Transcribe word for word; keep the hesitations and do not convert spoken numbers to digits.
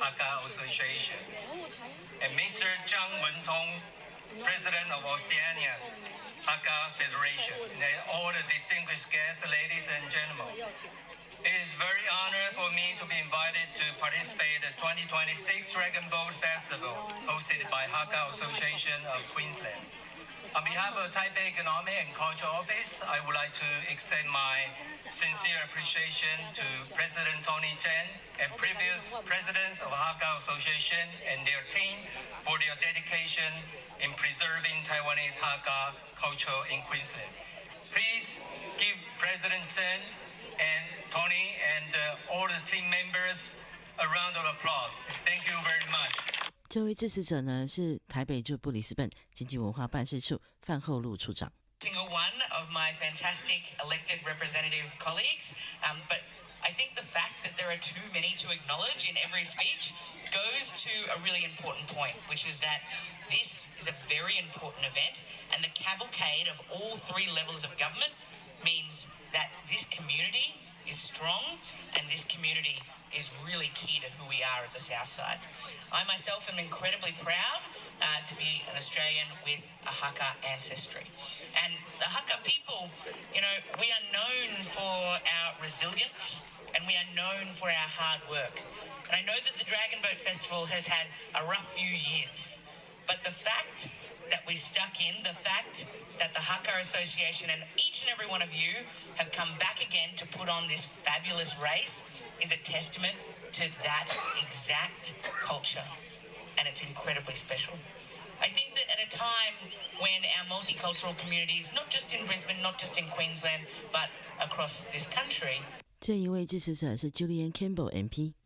Hakka Association, and Mister Zhang Wentong, President of Oceania Hakka Federation, and all the distinguished guests, ladies and gentlemen. It is very honored for me to be invited to participate in the twenty twenty-six Dragon Boat Festival hosted by Hakka Association of Queensland. On behalf of the Taipei Economic and Cultural Office, I would like to extend my sincere appreciation to President Tony Chen and previous presidents of Hakka Association and their team for their dedication in preserving Taiwanese Hakka culture in Queensland. Please give President Chen and Tony and uh, all the team members a round of applause. Thank you very much. 这位支持者呢是台北驻布里斯本经济文化办事处范厚禄处长。 Single one of my fantastic elected representative colleagues, um, but I think the fact that there are too many to acknowledge in every speech goes to a really important point, which is that this is a very important event, and the cavalcade of all three levels of government means that this community is strong, and this community is really key to who we are as a South Side. I myself am incredibly proud uh, to be an Australian with a Hakka ancestry. And the Hakka people, you know, we are known for our resilience, and we are known for our hard work. And I know that the Dragon Boat Festival has had a rough few years, but the fact that we stuck in, the fact that the Hakka Association and each and every one of you have come back again to put on this fabulous race is a testament to that exact culture, and it's incredibly special. I think that at a time when our multicultural communities, not just in Brisbane, not just in Queensland, but across this country. 这一位支持者是 Julian Campbell M P。